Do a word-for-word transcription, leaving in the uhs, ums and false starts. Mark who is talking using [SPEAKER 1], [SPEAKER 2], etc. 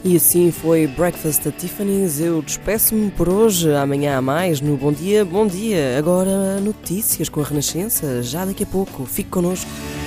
[SPEAKER 1] E assim foi Breakfast at Tiffany's. Eu despeço-me por hoje. Amanhã há mais no Bom Dia, Bom Dia. Agora notícias com a Renascença, já daqui a pouco. Fique connosco.